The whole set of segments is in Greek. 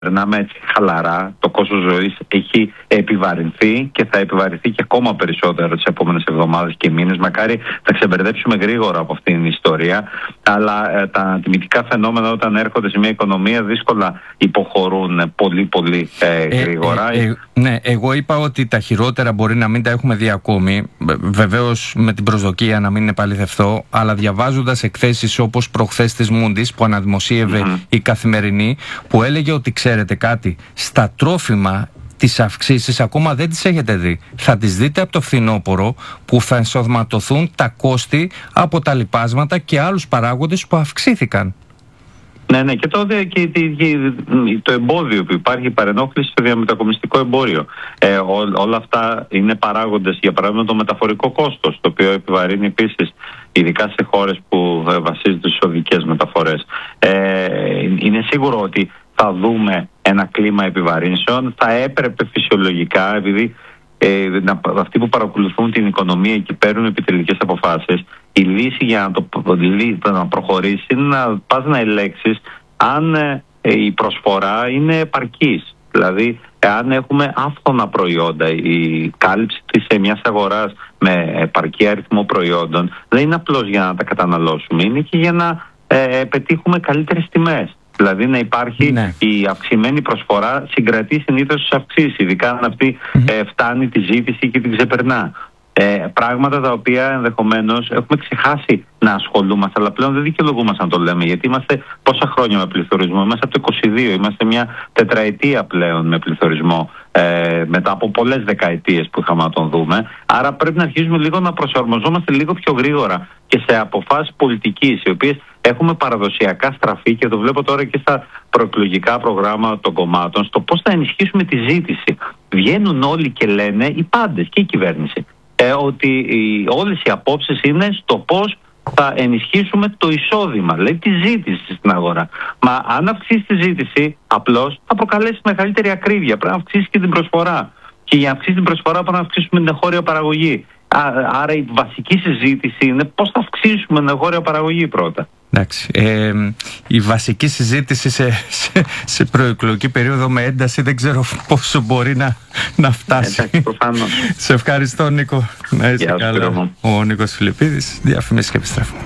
περνάμε έτσι χαλαρά. Το κόστος ζωής έχει επιβαρυνθεί και θα επιβαρυνθεί και ακόμα περισσότερο τις επόμενες εβδομάδες και μήνες. Μακάρι θα ξεμπερδέψουμε γρήγορα από αυτήν την ιστορία. Αλλά τα τιμητικά φαινόμενα όταν έρχονται σε μια οικονομία δύσκολα υποχωρούν πολύ γρήγορα. Ναι, εγώ είπα ότι τα χειρότερα μπορεί να μην τα έχουμε δει ακόμη. Βεβαίως με την προσδοκία να μην επαληθευτώ, αλλά διαβάζοντας εκθέσεις όπως προχθές της Moody's που αναδημοσίευε η Καθημερινή, που έλεγε ότι ξέρετε κάτι, στα τρόφιμα τις αυξήσεις ακόμα δεν τις έχετε δει. Θα τις δείτε από το φθινόπωρο που θα ενσωματωθούν τα κόστη από τα λιπάσματα και άλλους παράγοντες που αυξήθηκαν. Ναι, και το εμπόδιο που υπάρχει, η παρενόχληση στο διαμετακομιστικό εμπόριο. Όλα αυτά είναι παράγοντες, για παράδειγμα το μεταφορικό κόστος, το οποίο επιβαρύνει επίσης, ειδικά σε χώρες που βασίζονται στις οδικές μεταφορές. Είναι σίγουρο ότι θα δούμε ένα κλίμα επιβαρύνσεων. Θα έπρεπε φυσιολογικά, επειδή αυτοί που παρακολουθούν την οικονομία και παίρνουν επιτελικές αποφάσεις, η λύση για να προχωρήσει είναι να πας να ελέγξεις αν η προσφορά είναι επαρκής. Δηλαδή, αν έχουμε άφθονα προϊόντα, η κάλυψη της μιας αγοράς με επαρκή αριθμό προϊόντων δεν είναι απλώς για να τα καταναλώσουμε, είναι και για να πετύχουμε καλύτερες τιμές. Δηλαδή να υπάρχει η αυξημένη προσφορά συγκρατεί συνήθως τις αυξήσεις, ειδικά αν αυτή φτάνει τη ζήτηση και την ξεπερνά. Πράγματα τα οποία ενδεχομένως έχουμε ξεχάσει να ασχολούμαστε, αλλά πλέον δεν δικαιολογούμαστε να το λέμε, γιατί είμαστε πόσα χρόνια με πληθωρισμό, είμαστε από το 22, είμαστε μια τετραετία πλέον με πληθωρισμό, μετά από πολλές δεκαετίες που είχαμε να τον δούμε. Άρα πρέπει να αρχίσουμε λίγο να προσαρμοζόμαστε λίγο πιο γρήγορα και σε αποφάσεις πολιτικής, οι οποίες έχουμε παραδοσιακά στραφεί, και το βλέπω τώρα και στα προεκλογικά προγράμματα των κομμάτων, στο πώς θα ενισχύσουμε τη ζήτηση. Βγαίνουν όλοι και λένε, οι πάντες και η κυβέρνηση, ότι όλες οι απόψεις είναι στο πώς θα ενισχύσουμε το εισόδημα, δηλαδή τη ζήτηση στην αγορά. Μα αν αυξήσει τη ζήτηση, απλώς θα προκαλέσει μεγαλύτερη ακρίβεια. Πρέπει να αυξήσει και την προσφορά. Και για να αυξήσει την προσφορά πρέπει να αυξήσουμε την εγχώρια παραγωγή. Άρα η βασική συζήτηση είναι πώς θα αυξήσουμε την εγχώρια παραγωγή πρώτα. Εντάξει. Η βασική συζήτηση σε προεκλογική περίοδο με ένταση δεν ξέρω πόσο μπορεί να φτάσει. Εντάξει, προφανώς. Σε ευχαριστώ, Νίκο. Να είσαι καλά. Ο Νίκος Φιλιππίδης, διαφημίσεις και επιστρέφουμε.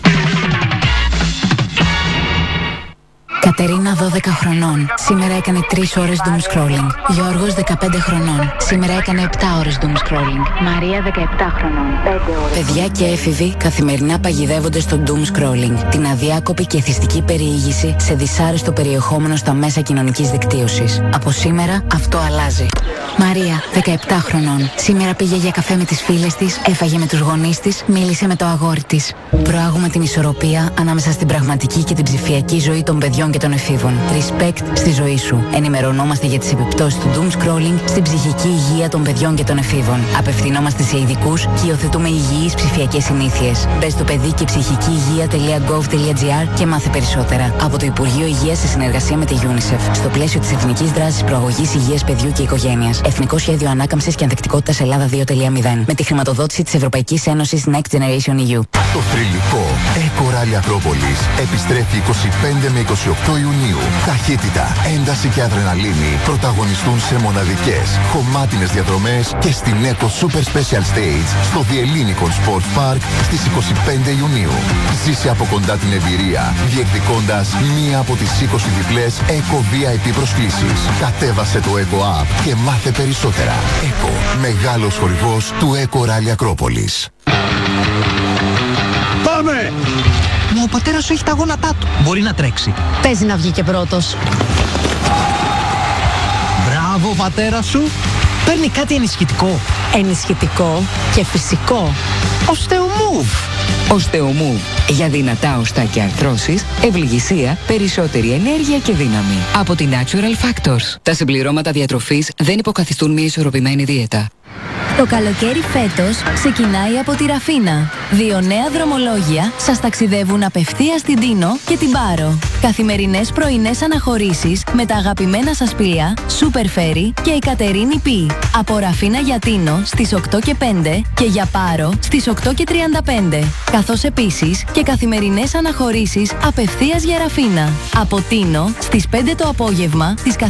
Κατερίνα 12 χρονών. Σήμερα έκανε 3 ώρες doom scrolling. Γιώργος 15 χρονών. Σήμερα έκανε 7 ώρες doom scrolling. Μαρία 17 χρονών. 5 ώρες. Παιδιά και έφηβοι καθημερινά παγιδεύονται στο doom scrolling. Την αδιάκοπη και εθιστική περιήγηση σε δυσάρεστο περιεχόμενο στα μέσα κοινωνικής δικτύωσης. Από σήμερα αυτό αλλάζει. Μαρία 17 χρονών. Σήμερα πήγε για καφέ με τις φίλες της, έφαγε με τους γονείς της, μίλησε με το αγόρι της. Προάγουμε την ισορροπία ανάμεσα στην πραγματική και την ψηφιακή ζωή των παιδιών και των εφήβων. Respect στη ζωή σου. Ενημερωνόμαστε για τις επιπτώσεις του doom scrolling στην ψυχική υγεία των παιδιών και των εφήβων. Απευθυνόμαστε σε ειδικούς και υιοθετούμε υγιείς ψηφιακές συνήθειες. Μπες στο παιδί και ψυχική υγεία.gov.gr και μάθε περισσότερα. Από το Υπουργείο Υγείας σε συνεργασία με τη UNICEF. Στο πλαίσιο της Εθνικής Δράσης Προαγωγής Υγείας Παιδιού και Οικογένειας. Εθνικό Σχέδιο Ανάκαμψης και Ανθεκτικότητας Ελλάδα 2.0. Με τη χρηματοδότηση της Ευρωπαϊκής Ένωσης Next Generation EU. Το θρυλικό Eco Rally Ακρόπολης επιστρέφει 25 με 28 Ιουνίου. Ταχύτητα, ένταση και αδρεναλίνη πρωταγωνιστούν σε μοναδικές, χωμάτινες διαδρομές και στην Eco Super Special Stage στο The Ellinikon Sports Park στις 25 Ιουνίου. Ζήσε από κοντά την εμπειρία, διεκδικώντας μία από τις 20 διπλές Eco VIP προσκλήσεις. Κατέβασε το Eco App και μάθε περισσότερα. Eco, μεγάλος χορηγός του Eco Rally Ακρόπολης. Πάμε! Μα ο πατέρας σου έχει τα γόνατά του. Μπορεί να τρέξει. Παίζει να βγει και πρώτος. Μπράβο, πατέρα σου. Παίρνει κάτι ενισχυτικό. Ενισχυτικό και φυσικό. Osteomove. Osteomove. Για δυνατά οστά και αρθρώσεις, ευληγησία, περισσότερη ενέργεια και δύναμη. Από τη Natural Factors. Τα συμπληρώματα διατροφής δεν υποκαθιστούν μια ισορροπημένη δίαιτα. Το καλοκαίρι φέτος ξεκινάει από τη Ραφίνα. 2 νέα δρομολόγια σας ταξιδεύουν απευθείας στην Τίνο και την Πάρο. Καθημερινές πρωινές αναχωρήσεις με τα αγαπημένα σας πλοία Super Ferry και η Κατερίνη Πι. Από Ραφίνα για Τίνο στις 8:05 και για Πάρο στις 8:35. Καθώς επίσης και καθημερινές αναχωρήσεις απευθείας για Ραφίνα. Από Τίνο στις 5 το απόγευμα της